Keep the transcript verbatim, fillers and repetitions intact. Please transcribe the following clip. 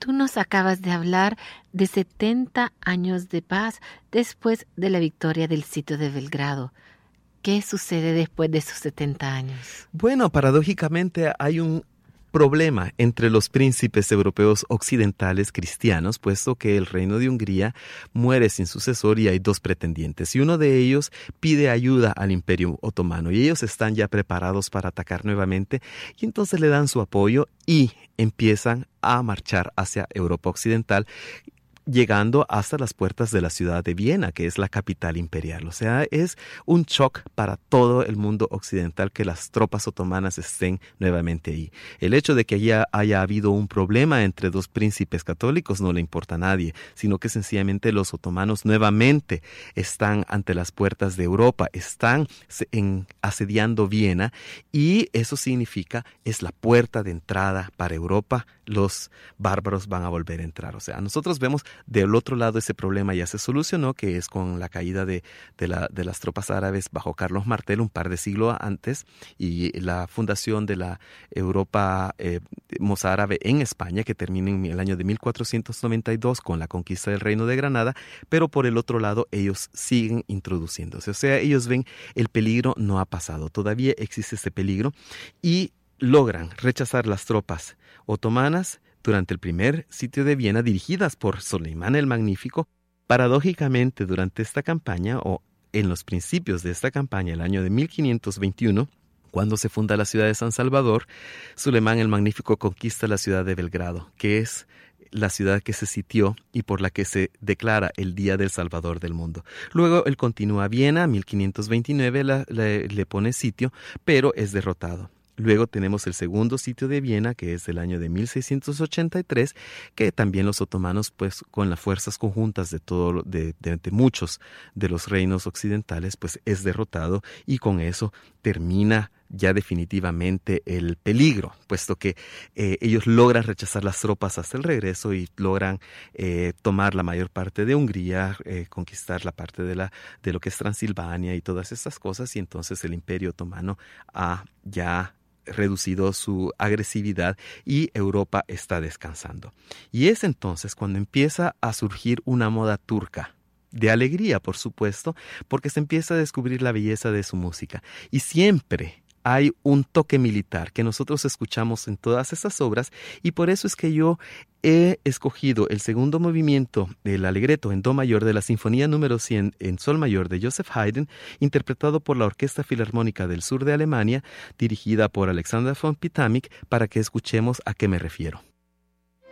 Tú nos acabas de hablar de setenta años de paz después de la victoria del sitio de Belgrado. ¿Qué sucede después de esos setenta años? Bueno, paradójicamente hay un problema entre los príncipes europeos occidentales cristianos, puesto que el reino de Hungría muere sin sucesor y hay dos pretendientes, y uno de ellos pide ayuda al Imperio Otomano, y ellos están ya preparados para atacar nuevamente, y entonces le dan su apoyo y empiezan a marchar hacia Europa Occidental, llegando hasta las puertas de la ciudad de Viena, que es la capital imperial. O sea, es un shock para todo el mundo occidental que las tropas otomanas estén nuevamente ahí. El hecho de que haya, haya habido un problema entre dos príncipes católicos no le importa a nadie, sino que sencillamente los otomanos nuevamente están ante las puertas de Europa, están en, asediando Viena, y eso significa es la puerta de entrada para Europa. Los bárbaros van a volver a entrar. O sea, nosotros vemos del otro lado ese problema ya se solucionó, que es con la caída de, de, la, de las tropas árabes bajo Carlos Martel un par de siglos antes, y la fundación de la Europa eh, mozárabe en España, que termina en el año de mil cuatrocientos noventa y dos con la conquista del Reino de Granada, pero por el otro lado ellos siguen introduciéndose. O sea, ellos ven el peligro no ha pasado, todavía existe ese peligro, y logran rechazar las tropas otomanas durante el primer sitio de Viena, dirigidas por Solimán el Magnífico. Paradójicamente, durante esta campaña, o en los principios de esta campaña, el año de mil quinientos veintiuno, cuando se funda la ciudad de San Salvador, Solimán el Magnífico conquista la ciudad de Belgrado, que es la ciudad que se sitió y por la que se declara el Día del Salvador del mundo. Luego él continúa a Viena, mil quinientos veintinueve la, la, le pone sitio, pero es derrotado. Luego tenemos el segundo sitio de Viena, que es del año de mil seiscientos ochenta y tres, que también los otomanos, pues con las fuerzas conjuntas de, todo, de, de, de muchos de los reinos occidentales, pues es derrotado, y con eso termina ya definitivamente el peligro, puesto que eh, ellos logran rechazar las tropas hasta el regreso y logran eh, tomar la mayor parte de Hungría, eh, conquistar la parte de, la, de lo que es Transilvania y todas estas cosas, y entonces el Imperio Otomano ha ya reducido su agresividad y Europa está descansando. Y es entonces cuando empieza a surgir una moda turca, de alegría, por supuesto, porque se empieza a descubrir la belleza de su música. Y siempre hay un toque militar que nosotros escuchamos en todas estas obras, y por eso es que yo he escogido el segundo movimiento del Allegretto en do mayor de la Sinfonía número cien en sol mayor de Joseph Haydn, interpretado por la Orquesta Filarmónica del Sur de Alemania, dirigida por Alexander von Pitamick, para que escuchemos a qué me refiero.